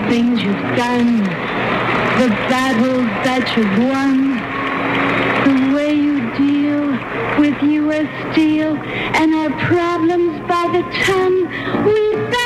things you've done, the battles that you've won, the way you deal with U.S. Steel and our problems by the ton. We